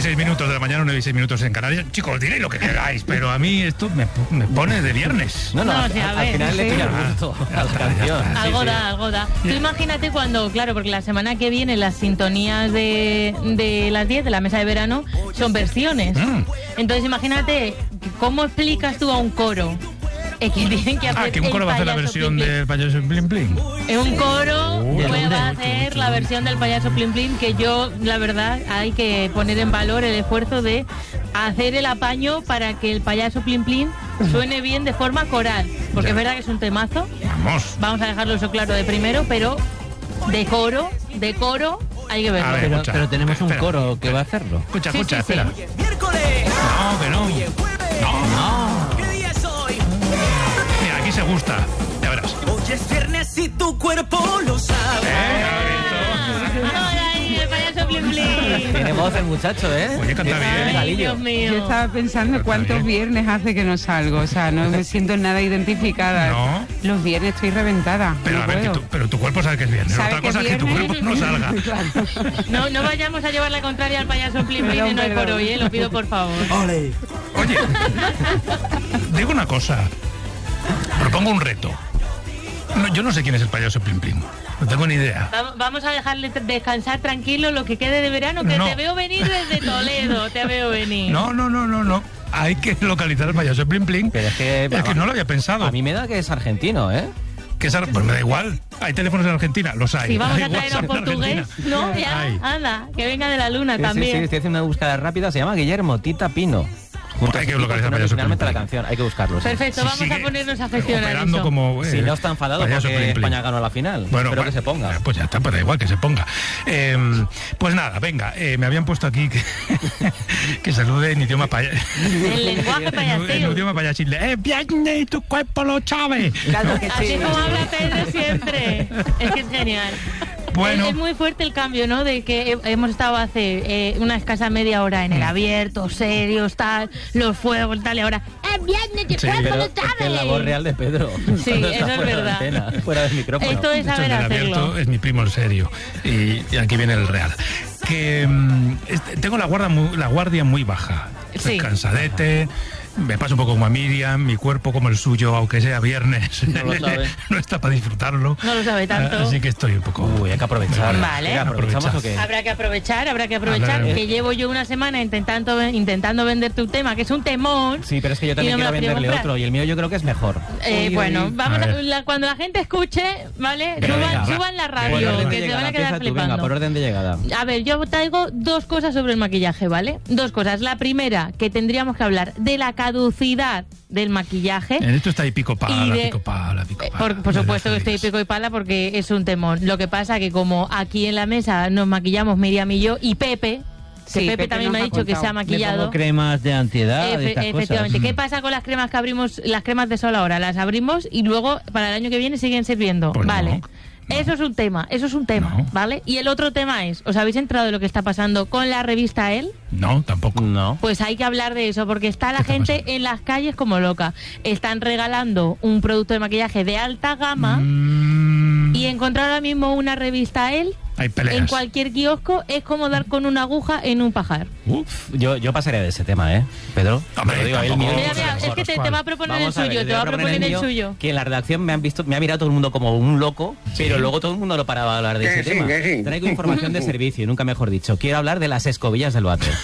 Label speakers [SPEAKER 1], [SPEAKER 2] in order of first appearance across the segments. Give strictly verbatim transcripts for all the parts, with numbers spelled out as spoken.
[SPEAKER 1] y seis minutos de la mañana, nueve y seis minutos en Canarias. Chicos, diréis lo que queráis, pero a mí esto me, me pone de viernes.
[SPEAKER 2] No, no,
[SPEAKER 3] No,
[SPEAKER 2] al,
[SPEAKER 3] o sea, a
[SPEAKER 2] al
[SPEAKER 3] ver,
[SPEAKER 2] final le
[SPEAKER 3] sí.
[SPEAKER 2] pilla el gusto a la canción.
[SPEAKER 3] Algo
[SPEAKER 2] Sí,
[SPEAKER 3] da,
[SPEAKER 2] sí.
[SPEAKER 3] algo da. Tú imagínate cuando, claro, porque la semana que viene las sintonías de, de las diez de la mesa de verano son versiones.
[SPEAKER 1] Mm.
[SPEAKER 3] Entonces imagínate, ¿cómo explicas tú a un coro? Es que tienen que hacer
[SPEAKER 1] Ah, que un
[SPEAKER 3] el
[SPEAKER 1] coro va a hacer la
[SPEAKER 3] payaso
[SPEAKER 1] versión
[SPEAKER 3] Plim Plim.
[SPEAKER 1] del payaso Plim Plim.
[SPEAKER 3] Es un coro,
[SPEAKER 1] Uy,
[SPEAKER 3] pues
[SPEAKER 1] ¿dónde?
[SPEAKER 3] va a hacer la versión del payaso Plim Plim, que yo, la verdad, hay que poner en valor el esfuerzo de hacer el apaño para que el payaso Plim Plim suene bien de forma coral. Porque
[SPEAKER 1] Ya.
[SPEAKER 3] es verdad que es un temazo.
[SPEAKER 1] Vamos.
[SPEAKER 3] Vamos a dejarlo eso claro de primero, pero de coro, de coro, hay que verlo.
[SPEAKER 1] A ver,
[SPEAKER 4] Pero,
[SPEAKER 1] escucha,
[SPEAKER 4] pero tenemos un
[SPEAKER 1] espera.
[SPEAKER 4] coro que va a hacerlo.
[SPEAKER 1] Escucha,
[SPEAKER 3] Sí,
[SPEAKER 1] escucha,
[SPEAKER 3] sí, sí.
[SPEAKER 1] espera. No, que no. No, no. Mira, aquí se gusta. Ya verás.
[SPEAKER 5] Hoy es viernes y tu cuerpo lo sabe.
[SPEAKER 1] ¿Eh?
[SPEAKER 3] Ahora ahí, el payaso Plim Plim.
[SPEAKER 2] Tiene voz el muchacho, ¿eh?
[SPEAKER 1] Oye, canta
[SPEAKER 2] Tiene
[SPEAKER 1] bien.
[SPEAKER 3] Ay,
[SPEAKER 2] galillo.
[SPEAKER 3] Dios mío.
[SPEAKER 6] Yo estaba pensando
[SPEAKER 1] Está
[SPEAKER 6] cuántos
[SPEAKER 1] bien.
[SPEAKER 6] viernes hace que no salgo, o sea, no me siento nada identificada.
[SPEAKER 1] No.
[SPEAKER 6] Los viernes estoy reventada.
[SPEAKER 1] Pero
[SPEAKER 6] no
[SPEAKER 1] a ver, que
[SPEAKER 6] puedo.
[SPEAKER 1] tú, pero tu cuerpo sabe que es viernes.
[SPEAKER 6] ¿Sabe
[SPEAKER 1] Otra
[SPEAKER 6] que
[SPEAKER 1] cosa
[SPEAKER 6] es
[SPEAKER 1] es que tu
[SPEAKER 6] viernes?
[SPEAKER 1] cuerpo no salga.
[SPEAKER 3] No, no vayamos a llevar la contraria al payaso Plim Plim
[SPEAKER 6] Perdón,
[SPEAKER 3] y no hay por
[SPEAKER 6] perdón.
[SPEAKER 3] hoy, ¿eh? Lo pido por favor.
[SPEAKER 5] Ole.
[SPEAKER 1] Oye, digo una cosa. Propongo un reto. No, yo no sé quién es el payaso Plim Plim. No tengo ni idea.
[SPEAKER 3] Vamos- Vamos a dejarle t- descansar tranquilo lo que quede de verano, que
[SPEAKER 1] No.
[SPEAKER 3] te veo venir desde Toledo, te veo venir.
[SPEAKER 1] No, no, no, no, no. Hay que localizar al payaso Plim Plim.
[SPEAKER 2] Pero es que,
[SPEAKER 1] Es que no lo había pensado.
[SPEAKER 2] A mí me da que es argentino, ¿eh?
[SPEAKER 1] Que es ar- pues me da igual. Hay teléfonos en Argentina, los hay.
[SPEAKER 3] Si vamos
[SPEAKER 1] Hay
[SPEAKER 3] a traer a un
[SPEAKER 1] WhatsApp en
[SPEAKER 3] portugués,
[SPEAKER 1] Argentina.
[SPEAKER 3] no, ya,
[SPEAKER 1] Hay.
[SPEAKER 3] anda, que venga de la luna
[SPEAKER 2] Sí, sí, sí,
[SPEAKER 3] también.
[SPEAKER 2] estoy haciendo una búsqueda rápida, se llama Guillermo Tita Pino. Junto
[SPEAKER 1] Hay
[SPEAKER 2] a
[SPEAKER 1] que
[SPEAKER 2] su equipo
[SPEAKER 1] localizar
[SPEAKER 2] suena
[SPEAKER 1] payaso
[SPEAKER 2] originalmente
[SPEAKER 1] Plim
[SPEAKER 2] la
[SPEAKER 1] Plim.
[SPEAKER 2] canción, hay que buscarlo. sí.
[SPEAKER 3] Perfecto,
[SPEAKER 1] Si
[SPEAKER 3] vamos a
[SPEAKER 1] sigue
[SPEAKER 3] ponernos a gestionar
[SPEAKER 1] operando
[SPEAKER 3] eso.
[SPEAKER 1] como, eh,
[SPEAKER 2] Si no está enfadado
[SPEAKER 1] payaso
[SPEAKER 2] porque
[SPEAKER 1] Plim Plim.
[SPEAKER 2] España ganó la final.
[SPEAKER 1] Bueno,
[SPEAKER 2] Espero
[SPEAKER 1] pa-
[SPEAKER 2] que se ponga.
[SPEAKER 1] Pues ya está, pues da igual que se ponga. Eh, pues nada, venga, eh, me habían puesto aquí que, que salude en idioma paya.
[SPEAKER 3] El lenguaje
[SPEAKER 1] En, en
[SPEAKER 3] payaseo.
[SPEAKER 1] idioma payasil. ¡Eh, viernes y tu cuerpo lo sabe!
[SPEAKER 2] Claro que
[SPEAKER 3] Así
[SPEAKER 2] sí.
[SPEAKER 3] como habla Pedro siempre. Es que es genial.
[SPEAKER 1] Bueno.
[SPEAKER 3] Es, es muy fuerte el cambio, ¿no? De que he- hemos estado hace eh, una escasa media hora en el abierto, serios, tal, los fuegos, tal, y ahora ¡es viernes, tu
[SPEAKER 1] Sí,
[SPEAKER 3] cuerpo
[SPEAKER 2] Pero
[SPEAKER 3] lo
[SPEAKER 2] es que es la
[SPEAKER 3] sabe!
[SPEAKER 2] voz real de Pedro.
[SPEAKER 3] Sí,
[SPEAKER 2] Cuando está
[SPEAKER 3] eso es
[SPEAKER 2] fuera de
[SPEAKER 3] verdad.
[SPEAKER 2] antena, fuera del micrófono.
[SPEAKER 3] Esto es
[SPEAKER 1] De hecho,
[SPEAKER 3] saber
[SPEAKER 1] el del
[SPEAKER 3] hacerlo.
[SPEAKER 1] abierto es mi primo el serio. Y, y aquí viene el real. Que mm, este, tengo la guardia muy, la guardia muy baja. Estoy
[SPEAKER 3] Sí.
[SPEAKER 1] cansadete. Me pasa un poco como a Miriam, mi cuerpo como el suyo, aunque sea viernes,
[SPEAKER 2] No lo sabe.
[SPEAKER 1] no está para disfrutarlo.
[SPEAKER 3] No lo sabe tanto.
[SPEAKER 1] Así que estoy un poco...
[SPEAKER 2] Uy, hay que aprovechar.
[SPEAKER 3] Vale.
[SPEAKER 2] Venga, ¿aprovechamos o qué?
[SPEAKER 3] Habrá que aprovechar, habrá que aprovechar
[SPEAKER 1] Hablar-
[SPEAKER 3] que llevo yo una semana intentando intentando vender tu tema, que es un temón.
[SPEAKER 2] Sí, pero es que yo
[SPEAKER 3] Y
[SPEAKER 2] también
[SPEAKER 3] no me
[SPEAKER 2] quiero
[SPEAKER 3] lo quiero
[SPEAKER 2] venderle
[SPEAKER 3] comprar.
[SPEAKER 2] otro y el mío yo creo que es mejor.
[SPEAKER 3] Eh,
[SPEAKER 6] Uy,
[SPEAKER 3] bueno,
[SPEAKER 6] uy.
[SPEAKER 3] vamos
[SPEAKER 1] A
[SPEAKER 3] a-
[SPEAKER 1] ver.
[SPEAKER 3] la- cuando la gente escuche, ¿vale?
[SPEAKER 1] Pero
[SPEAKER 3] Suban,
[SPEAKER 1] venga, va.
[SPEAKER 3] suban la
[SPEAKER 2] Por
[SPEAKER 3] radio,
[SPEAKER 2] orden de
[SPEAKER 3] que se van
[SPEAKER 2] llegada,
[SPEAKER 3] a quedar
[SPEAKER 2] empieza tú, venga,
[SPEAKER 3] flipando.
[SPEAKER 2] por orden de llegada.
[SPEAKER 3] A ver, yo traigo dos cosas sobre el maquillaje, ¿vale? Dos cosas. La primera, que tendríamos que hablar de la caducidad del maquillaje.
[SPEAKER 1] En esto está ahí pico pala,
[SPEAKER 3] Y de-
[SPEAKER 1] pico pala, pico
[SPEAKER 3] Eh,
[SPEAKER 1] pala.
[SPEAKER 3] Por, por supuesto que estoy pico y pala porque es un temón. Lo que pasa que como aquí en la mesa nos maquillamos Miriam y yo y Pepe, que
[SPEAKER 6] Sí,
[SPEAKER 3] Pepe,
[SPEAKER 6] Pepe
[SPEAKER 3] también
[SPEAKER 6] nos
[SPEAKER 3] me ha
[SPEAKER 6] ha
[SPEAKER 3] dicho que se
[SPEAKER 6] contado.
[SPEAKER 3] ha
[SPEAKER 4] Me
[SPEAKER 3] maquillado.
[SPEAKER 4] pongo cremas de antiedad, de
[SPEAKER 3] Efe-
[SPEAKER 4] estas
[SPEAKER 3] efectivamente.
[SPEAKER 4] cosas.
[SPEAKER 3] ¿Qué pasa con las cremas que abrimos, las cremas de sol ahora? Las abrimos y luego para el año que viene siguen sirviendo.
[SPEAKER 1] Pues no,
[SPEAKER 3] vale.
[SPEAKER 1] no.
[SPEAKER 3] Eso es un tema, eso es un tema,
[SPEAKER 1] No.
[SPEAKER 3] ¿vale? Y el otro tema es, ¿os habéis enterado de lo que está pasando con la revista Elle?
[SPEAKER 1] No, tampoco.
[SPEAKER 2] No.
[SPEAKER 3] Pues hay que hablar de eso, porque está la
[SPEAKER 1] ¿Qué está
[SPEAKER 3] gente
[SPEAKER 1] pasando?
[SPEAKER 3] en las calles como loca. Están regalando un producto de maquillaje de alta gama
[SPEAKER 1] Mm,
[SPEAKER 3] y encontrar ahora mismo una revista Elle
[SPEAKER 1] hay peleas.
[SPEAKER 3] en cualquier kiosco es como dar con una aguja en un pajar.
[SPEAKER 1] Uf.
[SPEAKER 2] Yo, yo pasaría de ese tema, ¿eh? Pedro.
[SPEAKER 1] Hombre,
[SPEAKER 2] te lo digo, el
[SPEAKER 1] tampoco.
[SPEAKER 2] mío-
[SPEAKER 3] Mira, mira,
[SPEAKER 1] los
[SPEAKER 3] es que te,
[SPEAKER 1] cuadros,
[SPEAKER 3] te va a proponer
[SPEAKER 2] Vamos
[SPEAKER 3] el
[SPEAKER 2] a ver,
[SPEAKER 3] suyo, te va a proponer el
[SPEAKER 2] mío,
[SPEAKER 3] suyo.
[SPEAKER 2] Que en la redacción me han visto, me ha mirado todo el mundo como un loco, pero luego todo el mundo no paraba de hablar de ese tema. Traigo información de servicio, nunca mejor dicho. Quiero hablar de las escobillas del váter.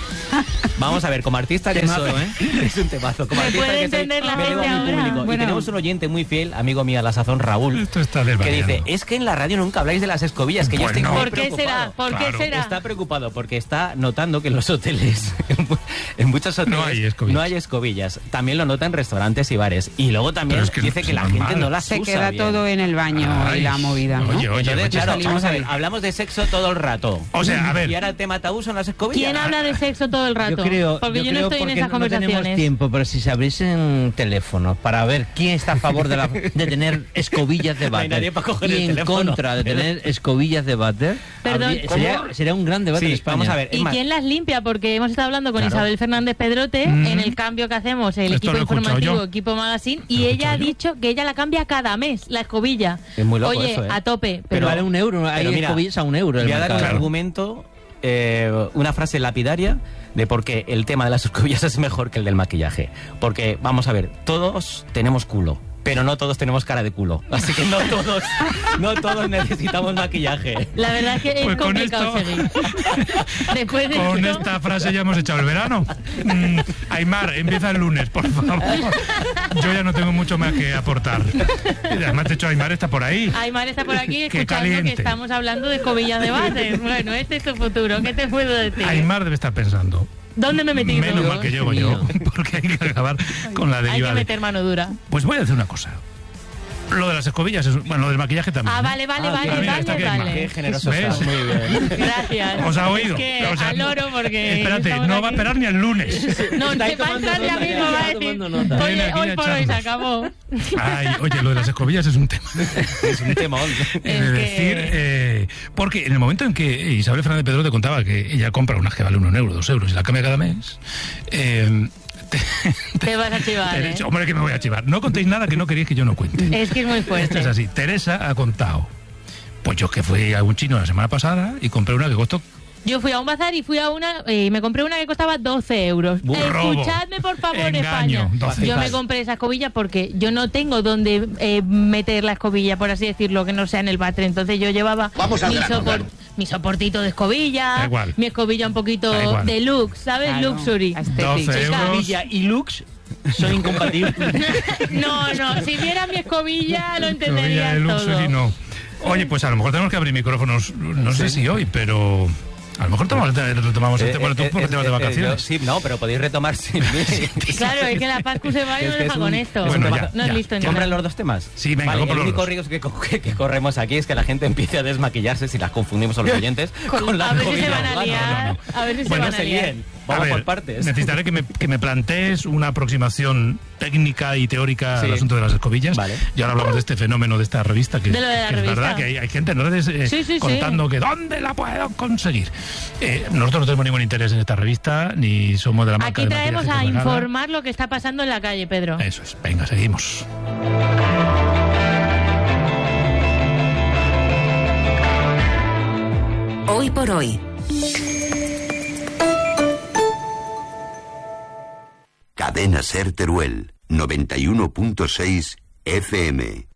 [SPEAKER 2] Vamos a ver, como artista que
[SPEAKER 4] Temazo,
[SPEAKER 2] soy,
[SPEAKER 4] ¿eh?
[SPEAKER 2] es un temazo. Como
[SPEAKER 3] ¿Me
[SPEAKER 2] artista
[SPEAKER 3] puede
[SPEAKER 2] que soy,
[SPEAKER 3] entender la
[SPEAKER 2] me debo
[SPEAKER 3] gente
[SPEAKER 2] a mi
[SPEAKER 3] ahora?
[SPEAKER 2] público. Y
[SPEAKER 6] Bueno.
[SPEAKER 2] tenemos un oyente muy fiel, amigo mío a la sazón, Raúl,
[SPEAKER 1] Esto está del
[SPEAKER 2] que
[SPEAKER 1] variado.
[SPEAKER 2] dice, es que en la radio nunca habláis de las escobillas, que yo estoy
[SPEAKER 1] Bueno.
[SPEAKER 2] muy
[SPEAKER 3] ¿Por qué
[SPEAKER 2] preocupado.
[SPEAKER 3] será? ¿Por
[SPEAKER 1] Claro.
[SPEAKER 3] qué será?
[SPEAKER 2] Está preocupado porque está notando que en los hoteles, en mu- en muchos hoteles,
[SPEAKER 1] No hay escobillas.
[SPEAKER 2] no hay escobillas. También lo nota en restaurantes y bares. Y luego también
[SPEAKER 1] Pero es que
[SPEAKER 2] dice
[SPEAKER 1] es
[SPEAKER 2] que la
[SPEAKER 1] normal.
[SPEAKER 2] gente no las
[SPEAKER 6] Se
[SPEAKER 2] usa
[SPEAKER 6] queda
[SPEAKER 2] bien.
[SPEAKER 6] todo en el baño
[SPEAKER 1] Ay,
[SPEAKER 6] y la movida, ¿no?
[SPEAKER 1] oye, oye,
[SPEAKER 2] Entonces,
[SPEAKER 1] oye,
[SPEAKER 2] claro,
[SPEAKER 6] salimos
[SPEAKER 2] vamos a
[SPEAKER 6] ahí.
[SPEAKER 2] ver, hablamos de sexo todo el rato.
[SPEAKER 1] O sea, a ver.
[SPEAKER 2] Y ahora el tema tabú son las escobillas.
[SPEAKER 3] ¿Quién habla de sexo todo el rato?
[SPEAKER 4] Yo creo,
[SPEAKER 3] porque yo,
[SPEAKER 4] creo
[SPEAKER 3] no estoy en
[SPEAKER 4] porque
[SPEAKER 3] esas
[SPEAKER 4] no tenemos
[SPEAKER 3] conversaciones.
[SPEAKER 4] tiempo, pero si se abriesen teléfonos para ver quién está a favor de, la- de tener escobillas de
[SPEAKER 2] No hay
[SPEAKER 4] váter
[SPEAKER 2] nadie para coger
[SPEAKER 4] y
[SPEAKER 2] el
[SPEAKER 4] en
[SPEAKER 2] teléfono.
[SPEAKER 4] contra de tener escobillas de váter,
[SPEAKER 3] Perdón,
[SPEAKER 4] habría-
[SPEAKER 3] ¿cómo?
[SPEAKER 4] sería, sería un gran debate
[SPEAKER 2] Sí,
[SPEAKER 4] en España.
[SPEAKER 2] vamos a ver. es
[SPEAKER 3] ¿Y
[SPEAKER 2] más,
[SPEAKER 3] quién las limpia? Porque hemos estado hablando con
[SPEAKER 2] Claro.
[SPEAKER 3] Isabel Fernández Pedrote
[SPEAKER 1] Mm.
[SPEAKER 3] en el cambio que hacemos, el
[SPEAKER 1] Esto
[SPEAKER 3] equipo
[SPEAKER 1] lo he escuchado
[SPEAKER 3] informativo,
[SPEAKER 1] yo.
[SPEAKER 3] equipo magazine,
[SPEAKER 1] Lo
[SPEAKER 3] y
[SPEAKER 1] he
[SPEAKER 3] ella ha
[SPEAKER 1] escuchado yo.
[SPEAKER 3] dicho que ella la cambia cada mes, la escobilla.
[SPEAKER 2] Es muy loco
[SPEAKER 3] Oye,
[SPEAKER 2] eso, ¿eh?
[SPEAKER 3] a tope.
[SPEAKER 4] Pero
[SPEAKER 3] Pero
[SPEAKER 4] vale un euro, hay
[SPEAKER 2] pero mira,
[SPEAKER 4] escobillas a un euro. el
[SPEAKER 2] voy a dar un
[SPEAKER 4] mercado.
[SPEAKER 2] argumento eh, una frase lapidaria de por qué el tema de las escobillas es mejor que el del maquillaje. Porque, vamos a ver, todos tenemos culo, pero no todos tenemos cara de culo. Así que no todos, no todos necesitamos maquillaje.
[SPEAKER 3] La verdad es que es
[SPEAKER 1] Pues con
[SPEAKER 3] complicado
[SPEAKER 1] esto-
[SPEAKER 3] seguir. Después de
[SPEAKER 1] Con
[SPEAKER 3] esto,
[SPEAKER 1] esta frase ya hemos echado el verano. Mm, Aymar, empieza el lunes, por favor. Yo ya no tengo mucho más que aportar. Y además, de hecho, Aymar está por ahí.
[SPEAKER 3] Aymar está por aquí
[SPEAKER 1] Qué
[SPEAKER 3] escuchando
[SPEAKER 1] caliente.
[SPEAKER 3] que estamos hablando de escobillas de base. Bueno, este es tu futuro. ¿Qué te puedo decir?
[SPEAKER 1] Aymar debe estar pensando.
[SPEAKER 3] ¿Dónde me he metido?
[SPEAKER 1] Menos mal que llego yo,
[SPEAKER 2] mío.
[SPEAKER 1] porque hay que acabar con la
[SPEAKER 3] Hay
[SPEAKER 1] deriva
[SPEAKER 3] que
[SPEAKER 1] de...
[SPEAKER 3] meter mano dura.
[SPEAKER 1] Pues voy a decir una cosa. Lo de las escobillas, es... bueno, lo del maquillaje también.
[SPEAKER 3] Ah,
[SPEAKER 1] ¿no?
[SPEAKER 3] vale, vale,
[SPEAKER 2] Ah,
[SPEAKER 3] vale,
[SPEAKER 1] mira, está
[SPEAKER 3] vale,
[SPEAKER 1] aquí Aymar.
[SPEAKER 2] Qué
[SPEAKER 3] vale.
[SPEAKER 2] generoso
[SPEAKER 1] ¿Ves?
[SPEAKER 2] estás, muy bien.
[SPEAKER 3] Gracias.
[SPEAKER 1] ¿Os ha oído?
[SPEAKER 3] Es que
[SPEAKER 1] O sea,
[SPEAKER 3] al loro porque...
[SPEAKER 1] Espérate,
[SPEAKER 3] estamos
[SPEAKER 1] no
[SPEAKER 3] aquí.
[SPEAKER 1] va a esperar ni el lunes.
[SPEAKER 3] No,
[SPEAKER 2] Está ahí
[SPEAKER 3] se va a
[SPEAKER 2] tomando
[SPEAKER 3] entrar ya
[SPEAKER 2] nota,
[SPEAKER 3] mismo,
[SPEAKER 2] ya,
[SPEAKER 3] va a
[SPEAKER 2] está
[SPEAKER 3] decir,
[SPEAKER 2] tomando nota.
[SPEAKER 1] Viene
[SPEAKER 3] oye,
[SPEAKER 1] aquí
[SPEAKER 3] hoy
[SPEAKER 1] a
[SPEAKER 3] por hoy se
[SPEAKER 1] echarnos.
[SPEAKER 3] acabó.
[SPEAKER 1] Ay, oye, lo de las escobillas es un tema.
[SPEAKER 2] Es un temón.
[SPEAKER 1] Es
[SPEAKER 3] que-
[SPEAKER 1] decir, eh, porque en el momento en que Isabel Fernández Pedro te contaba que ella compra unas que valen un euro, dos euros y la cambia cada mes, eh, te,
[SPEAKER 3] Te vas a chivar,
[SPEAKER 1] te he
[SPEAKER 3] ¿eh?
[SPEAKER 1] dicho, hombre, que me voy a chivar. No contéis nada que no queréis que yo no cuente.
[SPEAKER 3] Es que es muy
[SPEAKER 1] Esto
[SPEAKER 3] fuerte.
[SPEAKER 1] es así. Teresa ha contado. Pues yo que fui a un chino la semana pasada y compré una que costó...
[SPEAKER 3] Yo fui a un bazar y fui a una y me compré una que costaba doce euros.
[SPEAKER 1] Bu- robo.
[SPEAKER 3] Escuchadme, por favor,
[SPEAKER 1] Engaño,
[SPEAKER 3] España.
[SPEAKER 1] doce.
[SPEAKER 3] Yo me compré esa escobilla porque yo no tengo donde eh, meter la escobilla, por así decirlo, que no sea en el váter. Entonces yo llevaba mi, sopor- mi soportito de escobilla,
[SPEAKER 1] Da igual.
[SPEAKER 3] mi escobilla un poquito
[SPEAKER 1] Da igual.
[SPEAKER 3] deluxe, ¿sabes?
[SPEAKER 6] Claro,
[SPEAKER 3] Luxury.
[SPEAKER 6] aesthetic.
[SPEAKER 1] doce euros.
[SPEAKER 2] Escobilla y lux son incompatibles.
[SPEAKER 3] No, no, si viera mi escobilla lo
[SPEAKER 1] Escobilla
[SPEAKER 3] entenderías
[SPEAKER 1] de
[SPEAKER 3] todo.
[SPEAKER 1] luxury, no. Oye, pues a lo mejor tenemos que abrir micrófonos, no sé si hoy, pero... A lo mejor tomamos, retomamos el
[SPEAKER 2] Eh,
[SPEAKER 1] tema, bueno, tú
[SPEAKER 2] eh,
[SPEAKER 1] porque
[SPEAKER 2] eh,
[SPEAKER 1] te vas de
[SPEAKER 2] eh,
[SPEAKER 1] vacaciones.
[SPEAKER 2] yo- sí, no, pero podéis retomar sin mí.
[SPEAKER 3] Claro, es que la Pascu se va y
[SPEAKER 2] Es
[SPEAKER 3] nos
[SPEAKER 2] que
[SPEAKER 3] deja
[SPEAKER 2] es
[SPEAKER 3] con
[SPEAKER 2] un-
[SPEAKER 3] esto.
[SPEAKER 2] es
[SPEAKER 1] Bueno,
[SPEAKER 2] un
[SPEAKER 1] ya,
[SPEAKER 2] tema-
[SPEAKER 3] no es
[SPEAKER 1] ya.
[SPEAKER 3] listo ni
[SPEAKER 2] ¿Compran
[SPEAKER 3] nada.
[SPEAKER 2] los dos temas?
[SPEAKER 1] Sí, venga,
[SPEAKER 2] vale,
[SPEAKER 1] compra
[SPEAKER 2] el
[SPEAKER 1] los
[SPEAKER 2] único
[SPEAKER 1] dos.
[SPEAKER 2] riesgo que, co- que- que corremos aquí es que la gente empiece a desmaquillarse si las confundimos a los oyentes con, la
[SPEAKER 3] a ver si
[SPEAKER 2] COVID
[SPEAKER 3] se van a
[SPEAKER 2] ahogada.
[SPEAKER 3] liar. A ver si se
[SPEAKER 1] Bueno,
[SPEAKER 3] van a
[SPEAKER 2] se
[SPEAKER 3] liar.
[SPEAKER 2] líen.
[SPEAKER 1] A
[SPEAKER 2] Vamos
[SPEAKER 1] ver,
[SPEAKER 2] por partes.
[SPEAKER 1] necesitaré que me, que me plantees una aproximación técnica y teórica
[SPEAKER 2] Sí.
[SPEAKER 1] al asunto de las escobillas.
[SPEAKER 2] Vale.
[SPEAKER 1] Y ahora hablamos de este fenómeno de esta revista, que,
[SPEAKER 3] De lo de la
[SPEAKER 1] que es
[SPEAKER 3] revista.
[SPEAKER 1] verdad que hay, hay gente en redes eh,
[SPEAKER 3] Sí, sí, sí.
[SPEAKER 1] contando que ¿dónde la puedo conseguir? Eh, nosotros no tenemos ningún interés en esta revista, ni somos de la marca
[SPEAKER 3] Aquí
[SPEAKER 1] de
[SPEAKER 3] traemos
[SPEAKER 1] maquillaje
[SPEAKER 3] a
[SPEAKER 1] que regala.
[SPEAKER 3] informar lo que está pasando en la calle, Pedro.
[SPEAKER 1] Eso es, venga, seguimos.
[SPEAKER 7] Hoy por hoy.
[SPEAKER 8] Cadena Ser Teruel, noventa y uno punto seis F M.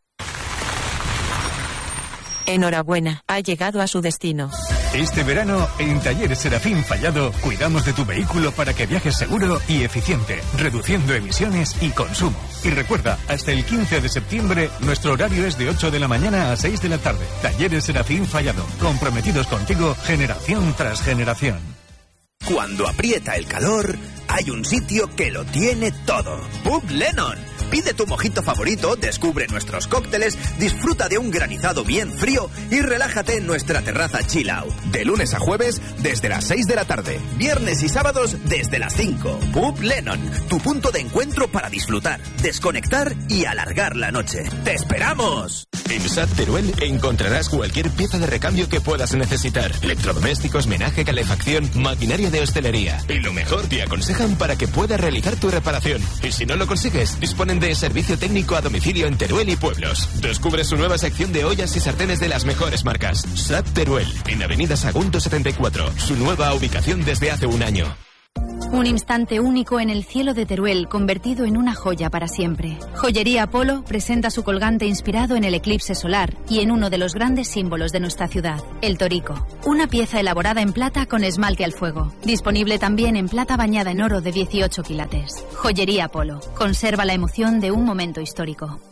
[SPEAKER 7] Enhorabuena, ha llegado a su destino.
[SPEAKER 9] Este verano, en Talleres Serafín Fallado, cuidamos de tu vehículo para que viajes seguro y eficiente, reduciendo emisiones y consumo. Y recuerda, hasta el quince de septiembre, nuestro horario es de ocho de la mañana a seis de la tarde. Talleres Serafín Fallado, comprometidos contigo generación tras generación.
[SPEAKER 10] Cuando aprieta el calor, hay un sitio que lo tiene todo. Pub Lennon. Pide tu mojito favorito, descubre nuestros cócteles, disfruta de un granizado bien frío y relájate en nuestra terraza chill out. De lunes a jueves, desde las seis de la tarde. Viernes y sábados, desde las cinco. Pub Lennon, tu punto de encuentro para disfrutar, desconectar y alargar la noche. ¡Te esperamos!
[SPEAKER 11] En S A T Teruel encontrarás cualquier pieza de recambio que puedas necesitar. Electrodomésticos, menaje, calefacción, maquinaria de hostelería. Y lo mejor, te aconsejan para que puedas realizar tu reparación. Y si no lo consigues, disponen de servicio técnico a domicilio en Teruel y pueblos. Descubre su nueva sección de ollas y sartenes de las mejores marcas. S A T Teruel, en Avenida Sagunto setenta y cuatro. Su nueva ubicación desde hace un año.
[SPEAKER 12] Un instante único en el cielo de Teruel, convertido en una joya para siempre. Joyería Apolo presenta su colgante inspirado en el eclipse solar y en uno de los grandes símbolos de nuestra ciudad, el torico. Una pieza elaborada en plata con esmalte al fuego. Disponible también en plata bañada en oro de dieciocho quilates. Joyería Apolo. Conserva la emoción de un momento histórico.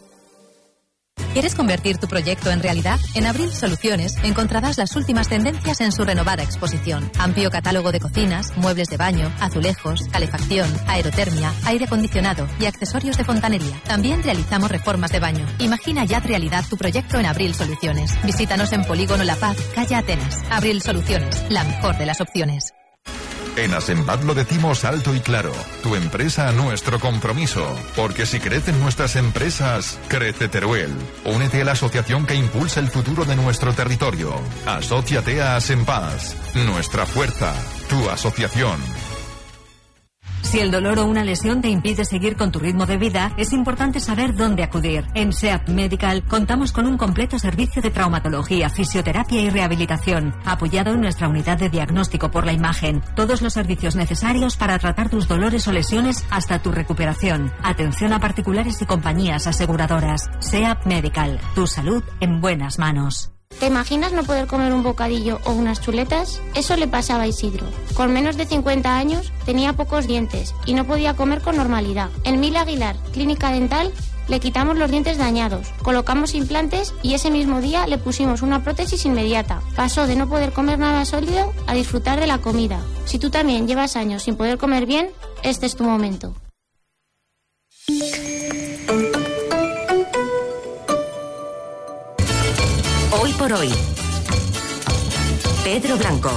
[SPEAKER 13] ¿Quieres convertir tu proyecto en realidad? En Abril Soluciones encontrarás las últimas tendencias en su renovada exposición. Amplio catálogo de cocinas, muebles de baño, azulejos, calefacción, aerotermia, aire acondicionado y accesorios de fontanería. También realizamos reformas de baño. Imagina ya realidad tu proyecto en Abril Soluciones. Visítanos en Polígono La Paz, calle Atenas. Abril Soluciones, la mejor de las opciones.
[SPEAKER 14] En Asenbad lo decimos alto y claro. Tu empresa, nuestro compromiso. Porque si crecen nuestras empresas, crece Teruel. Únete a la asociación que impulsa el futuro de nuestro territorio. Asóciate a Asenbad. Nuestra fuerza. Tu asociación.
[SPEAKER 15] Si el dolor o una lesión te impide seguir con tu ritmo de vida, es importante saber dónde acudir. En SEAP Medical contamos con un completo servicio de traumatología, fisioterapia y rehabilitación, apoyado en nuestra unidad de diagnóstico por la imagen. Todos los servicios necesarios para tratar tus dolores o lesiones hasta tu recuperación. Atención a particulares y compañías aseguradoras. SEAP Medical. Tu salud en buenas manos.
[SPEAKER 16] ¿Te imaginas no poder comer un bocadillo o unas chuletas? Eso le pasaba a Isidro. Con menos de cincuenta años tenía pocos dientes y no podía comer con normalidad. En Mil Aguilar, Clínica Dental, le quitamos los dientes dañados, colocamos implantes y ese mismo día le pusimos una prótesis inmediata. Pasó de no poder comer nada sólido a disfrutar de la comida. Si tú también llevas años sin poder comer bien, este es tu momento.
[SPEAKER 7] Hoy por hoy, Pedro Blanco.